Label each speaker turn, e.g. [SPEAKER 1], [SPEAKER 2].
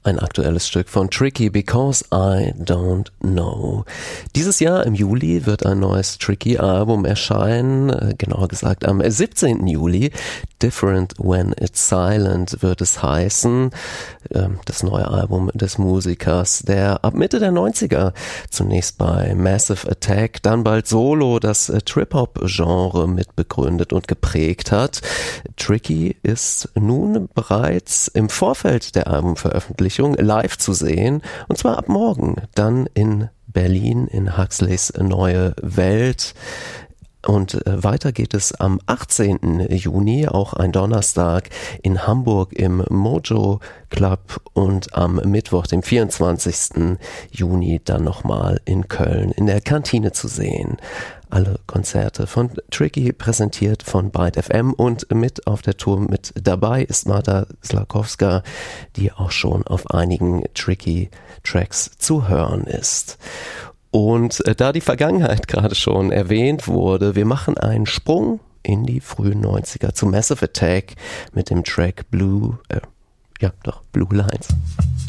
[SPEAKER 1] Ein aktuelles Stück von Tricky, Because I Don't Know. Dieses Jahr im Juli wird ein neues Tricky-Album erscheinen, genauer gesagt am 17. Juli. Different When It's Silent wird es heißen. Das neue Album des Musikers, der ab Mitte der 90er zunächst bei Massive Attack, dann bald solo das Trip-Hop-Genre mitbegründet und geprägt hat. Tricky ist nun bereits im Vorfeld der Albumveröffentlichung live zu sehen, und zwar ab morgen, dann in Berlin in Huxleys Neue Welt. Und weiter geht es am 18. Juni, auch ein Donnerstag, in Hamburg im Mojo Club und am Mittwoch, dem 24. Juni, dann nochmal in Köln in der Kantine zu sehen. Alle Konzerte von Tricky präsentiert von Byte FM, und mit auf der Tour mit dabei ist Marta Slakowska, die auch schon auf einigen Tricky-Tracks zu hören ist. Und da die Vergangenheit gerade schon erwähnt wurde, wir machen einen Sprung in die frühen 90er zu Massive Attack mit dem Track Blue Lines.